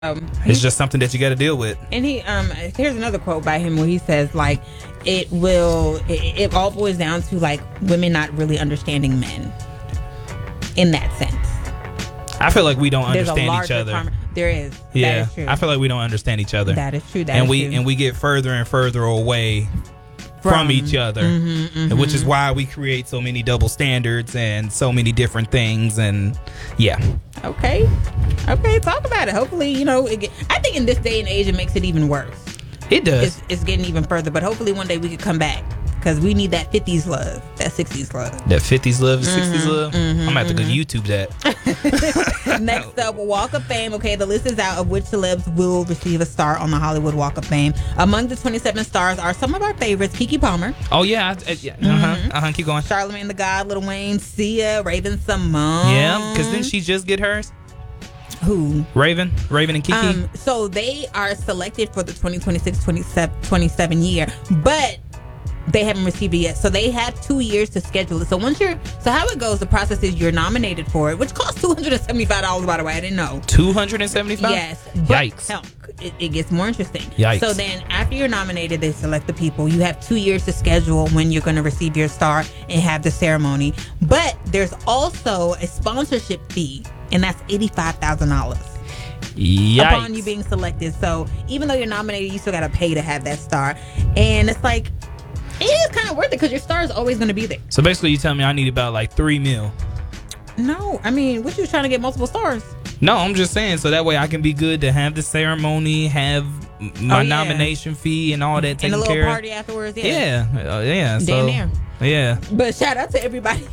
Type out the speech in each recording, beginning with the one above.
It's just something that you got to deal with. And here's another quote by him where he says, like, it all boils down to, like, women not really understanding men in that sense. I feel like we don't understand each other. There is. Yeah. That is true. I feel like we don't understand each other. That is true. And we get further and further away from each other, which is why we create so many double standards and so many different things. And yeah. Okay, talk about it. Hopefully, I think in this day and age, it makes it even worse. It does. It's getting even further, but hopefully one day we could come back. Because we need that 50s love, that 60s love. That 50s love, 60s love? I'm going to have to go YouTube that. Next up, Walk of Fame. Okay, the list is out of which celebs will receive a star on the Hollywood Walk of Fame. Among the 27 stars are some of our favorites. Keke Palmer. Oh, yeah. Keep going. Charlamagne the God, Lil Wayne, Sia, Raven-Symoné. Yeah, because didn't she just get hers? Who? Raven and Keke? So they are selected for the 2026-27 year, but they haven't received it yet. So they have 2 years to schedule it. So how it goes, the process is you're nominated for it, which costs $275, by the way. I didn't know. $275? Yes. Yikes. Hell, it gets more interesting. Yikes. So then after you're nominated, they select the people. You have 2 years to schedule when you're going to receive your star and have the ceremony. But there's also a sponsorship fee, and that's $85,000. Yikes. Upon you being selected. So even though you're nominated, you still got to pay to have that star. And it's like, it is kind of worth it because your star is always going to be there. So basically, you tell me I need about like $3 million. No, I mean, what you trying to get multiple stars? No, I'm just saying so that way I can be good to have the ceremony, have my nomination fee and all that taken care of. And a little party afterwards. Yeah. Damn near. Yeah. But shout out to everybody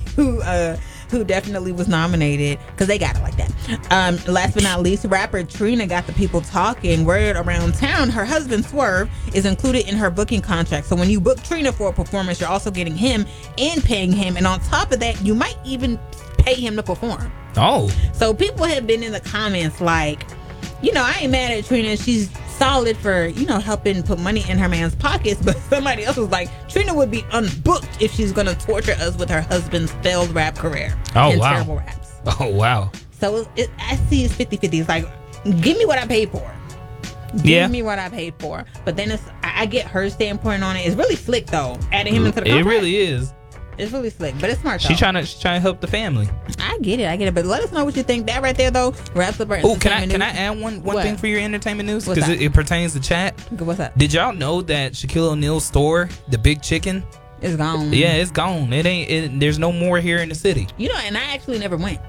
who definitely was nominated because they got it like that. Last but not least, rapper Trina got the people talking. Word around town, her husband Swerve is included in her booking contract. So when you book Trina for a performance, you're also getting him and paying him. And on top of that, you might even pay him to perform. Oh. So people have been in the comments like, I ain't mad at Trina. She's solid for, helping put money in her man's pockets. But somebody else was like, Trina would be unbooked if she's going to torture us with her husband's failed rap career. Oh, and wow. Terrible raps. Oh, wow. So I see it's 50-50. It's like, give me what I paid for. Give me what I paid for. But then I get her standpoint on it. It's really slick, though. Adding him into the contract. It really is. It's really slick, but it's smart, though. She's trying to help the family. I get it. But let us know what you think. That right there, though, wraps up our entertainment news. Can I add one thing for your entertainment news? Because it pertains to chat. What's up? Did y'all know that Shaquille O'Neal's store, the Big Chicken, it's gone? Yeah, it's gone. There's no more here in the city. And I actually never went.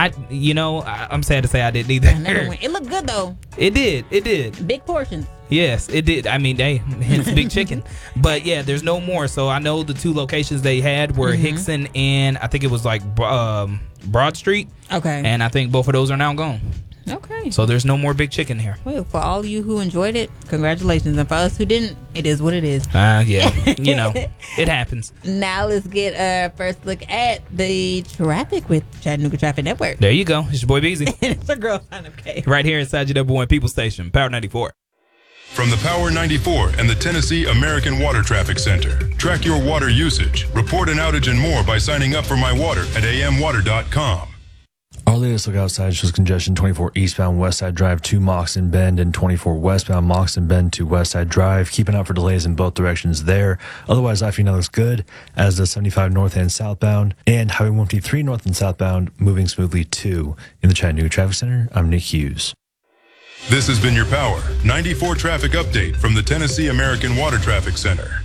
I'm sad to say I didn't either. I never went. It looked good, though. It did. Big portions. Yes, it did. I mean, hence Big Chicken. But yeah, there's no more. So I know the two locations they had were Hickson and I think it was like Broad Street. Okay. And I think both of those are now gone. Okay. So there's no more Big Chicken here. Well, for all of you who enjoyed it, congratulations. And for us who didn't, it is what it is. Yeah. It happens. Now let's get a first look at the traffic with Chattanooga Traffic Network. There you go. It's your boy Beezy. And it's a girl sign of K. Right here inside your #1 People Station, Power 94. From the Power 94 and the Tennessee American Water Traffic Center. Track your water usage, report an outage and more by signing up for My Water at amwater.com. Our latest look outside shows congestion 24 eastbound Westside Drive to Moxon Bend and 24 westbound Moxon Bend to Westside Drive. Keep an eye out for delays in both directions there. Otherwise, I-40 looks good, as does 75 north and southbound. And Highway 153 north and southbound moving smoothly too. In the Chattanooga Traffic Center, I'm Nick Hughes. This has been your Power 94 traffic update from the Tennessee American Water Traffic Center.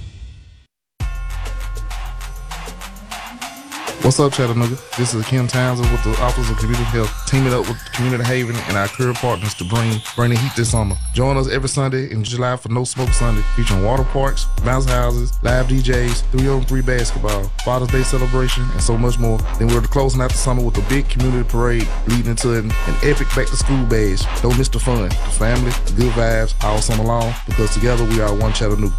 What's up, Chattanooga? This is Kim Townsend with the Office of Community Health, teaming up with Community Haven and our current partners to bring the heat this summer. Join us every Sunday in July for No Smoke Sunday, featuring water parks, bounce houses, live DJs, 3-on-3 basketball, Father's Day celebration, and so much more. Then we're closing out the summer with a big community parade leading into an epic back-to-school bash. Don't miss the fun, the family, the good vibes all summer long, because together we are one Chattanooga.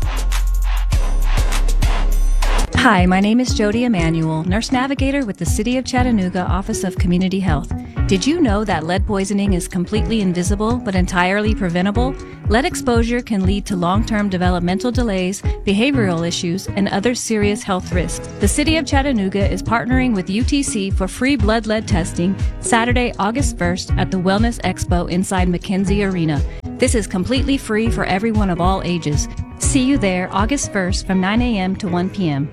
Hi, my name is Jody Emanuel, Nurse Navigator with the City of Chattanooga Office of Community Health. Did you know that lead poisoning is completely invisible but entirely preventable? Lead exposure can lead to long-term developmental delays, behavioral issues, and other serious health risks. The City of Chattanooga is partnering with UTC for free blood lead testing Saturday, August 1st at the Wellness Expo inside McKenzie Arena. This is completely free for everyone of all ages. See you there August 1st from 9 a.m. to 1 p.m.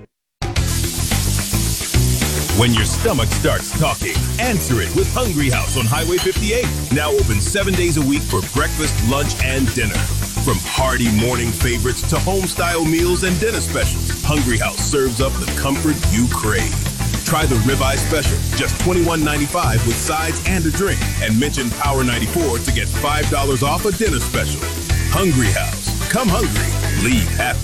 When your stomach starts talking, answer it with Hungry House on Highway 58. Now open 7 days a week for breakfast, lunch, and dinner. From hearty morning favorites to home-style meals and dinner specials, Hungry House serves up the comfort you crave. Try the ribeye special, just $21.95 with sides and a drink. And mention Power 94 to get $5 off a dinner special. Hungry House. Come hungry, leave happy.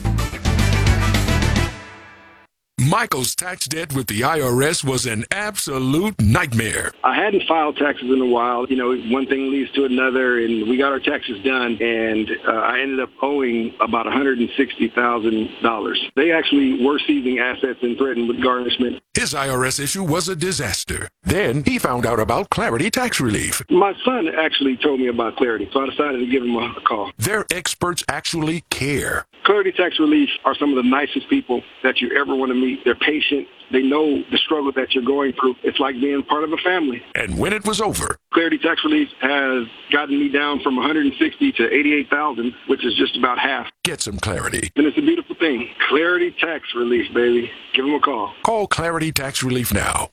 Michael's tax debt with the IRS was an absolute nightmare. I hadn't filed taxes in a while. You know, one thing leads to another, and we got our taxes done, and I ended up owing about $160,000. They actually were seizing assets and threatened with garnishment. His IRS issue was a disaster. Then he found out about Clarity Tax Relief. My son actually told me about Clarity, so I decided to give him a call. Their experts actually care. Clarity Tax Relief are some of the nicest people that you ever want to meet. They're patient. They know the struggle that you're going through. It's like being part of a family. And when it was over, Clarity Tax Relief has gotten me down from $160,000 to $88,000, which is just about half. Get some clarity. And it's a beautiful thing. Clarity Tax Relief, baby. Give them a call. Call Clarity Tax Relief now.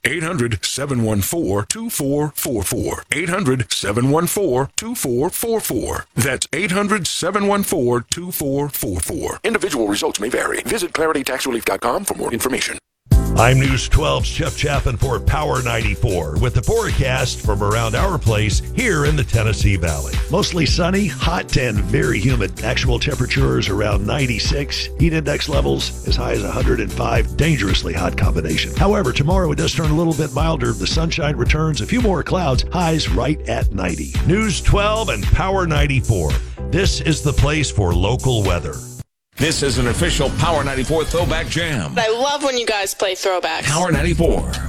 800-714-2444. 800-714-2444. That's 800-714-2444. Individual results may vary. Visit claritytaxrelief.com for more information. I'm News 12's Jeff Chapin for Power 94 with the forecast from around our place here in the Tennessee Valley. Mostly sunny, hot, and very humid. Actual temperatures around 96. Heat index levels as high as 105. Dangerously hot combination. However, tomorrow it does turn a little bit milder. The sunshine returns, a few more clouds, highs right at 90. News 12 and Power 94. This is the place for local weather. This is an official Power 94 Throwback Jam. I love when you guys play throwbacks. Power 94.